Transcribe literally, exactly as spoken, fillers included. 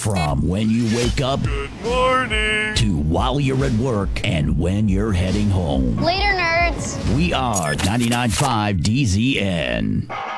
From when you wake up Good morning. to while you're at work and when you're heading home. Later, nerds. We are ninety-nine point five D Z N.